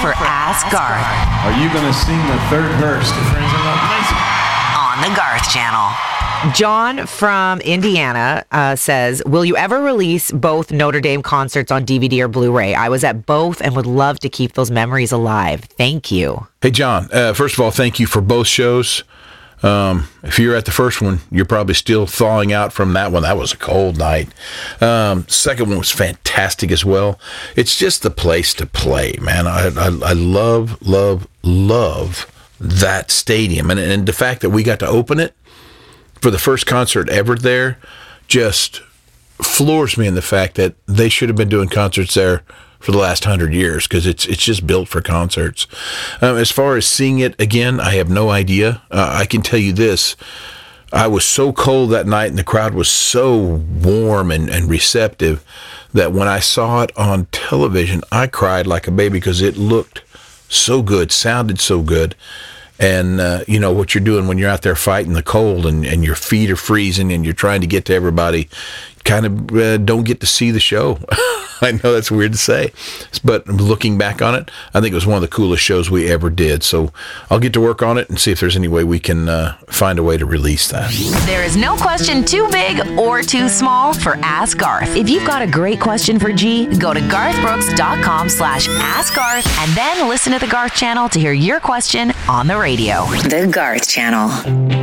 for Ask Garth. Are you going to sing the third verse to Friends in Love Place? On the Garth Channel. John from Indiana says, will you ever release both Notre Dame concerts on DVD or Blu-ray? I was at both and would love to keep those memories alive. Thank you. Hey, John, first of all, thank you for both shows. If you're at the first one, you're probably still thawing out from that one. That was a cold night. Second one was fantastic as well. It's just the place to play, man. I love that stadium. And the fact that we got to open it for the first concert ever there just floors me in the fact that they should have been doing concerts there for the last 100 years, because it's just built for concerts. As far as seeing it again, I have no idea. I can tell you this. I was so cold that night and the crowd was so warm and receptive that when I saw it on television, I cried like a baby because it looked so good, sounded so good. And, you know, what you're doing when you're out there fighting the cold and your feet are freezing and you're trying to get to everybody, kind of don't get to see the show. I know that's weird to say, but looking back on it, I think it was one of the coolest shows we ever did. So I'll get to work on it and see if there's any way we can find a way to release that. There is no question too big or too small for Ask Garth. If you've got a great question for G, go to garthbrooks.com/askgarth and then listen to the Garth Channel to hear your question on the radio. The Garth Channel.